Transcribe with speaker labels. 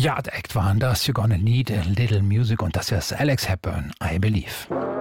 Speaker 1: Ja, der Act waren das. You're gonna need a little music und das ist Alex Hepburn, I Believe.